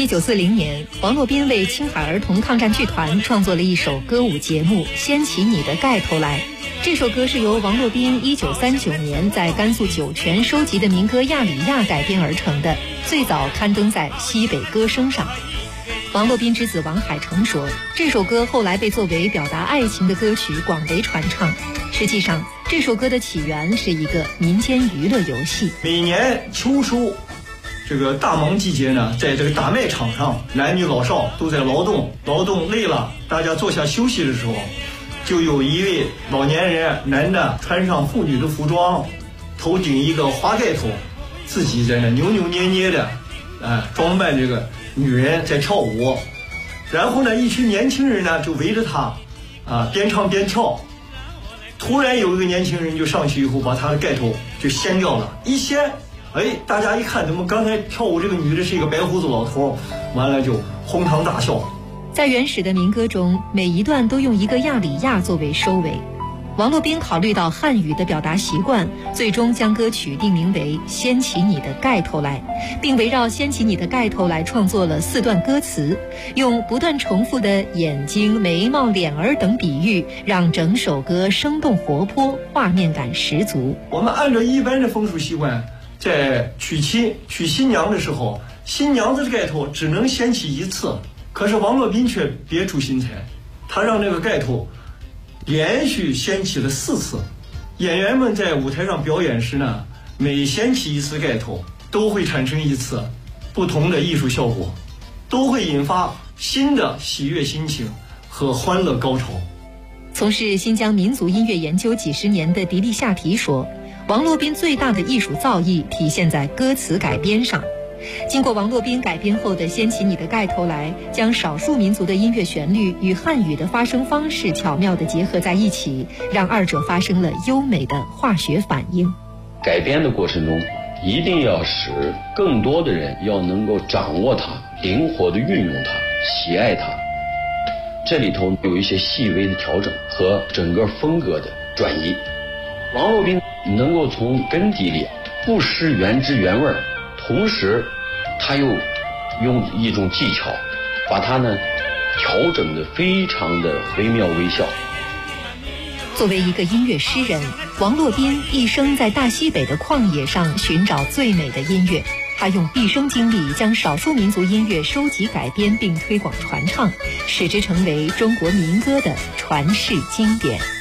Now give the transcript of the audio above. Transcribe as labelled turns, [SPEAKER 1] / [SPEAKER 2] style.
[SPEAKER 1] 1940年，王洛宾为青海儿童抗战剧团创作了一首歌舞节目《掀起你的盖头来》。这首歌是由王洛宾1939年在甘肃酒泉收集的民歌《亚里亚》改编而成的，最早刊登在《西北歌声》上。王洛宾之子王海成说，这首歌后来被作为表达爱情的歌曲广为传唱。实际上，这首歌的起源是一个民间娱乐游戏。
[SPEAKER 2] 每年秋收这个大忙季节呢，在这个大麦场上，男女老少都在劳动累了，大家坐下休息的时候，就有一位老年人，男的穿上妇女的服装，头顶一个花盖头，自己在那扭扭捏捏的，装扮这个女人在跳舞。然后呢，一群年轻人呢就围着他，边唱边跳。突然有一个年轻人就上去以后，把他的盖头就掀掉了，一掀，大家一看，怎么刚才跳舞这个女的是一个白胡子老头，完了就哄堂大笑。
[SPEAKER 1] 在原始的民歌中，每一段都用一个亚里亚作为收尾。王洛宾考虑到汉语的表达习惯，最终将歌曲定名为《掀起你的盖头来》，并围绕掀起你的盖头来创作了4段歌词，用不断重复的眼睛、眉毛、脸儿等比喻，让整首歌生动活泼，画面感十足。
[SPEAKER 2] 我们按照一般的风俗习惯，在娶新娘的时候，新娘子的盖头只能掀起一次，可是王洛宾却别出心裁，他让这个盖头连续掀起了4次。演员们在舞台上表演时呢，每掀起一次盖头都会产生一次不同的艺术效果，都会引发新的喜悦心情和欢乐高潮。
[SPEAKER 1] 从事新疆民族音乐研究几十年的迪丽夏提说，王洛宾最大的艺术造诣体现在歌词改编上。经过王洛宾改编后的《掀起你的盖头来》，将少数民族的音乐旋律与汉语的发声方式巧妙地结合在一起，让二者发生了优美的化学反应。
[SPEAKER 3] 改编的过程中，一定要使更多的人要能够掌握它，灵活地运用它，喜爱它。这里头有一些细微的调整和整个风格的转移。王洛宾能够从根底里不失原汁原味，同时他又用一种技巧把它呢调整得非常的惟妙惟肖。
[SPEAKER 1] 作为一个音乐诗人，王洛宾一生在大西北的旷野上寻找最美的音乐，他用毕生精力将少数民族音乐收集改编并推广传唱，使之成为中国民歌的传世经典。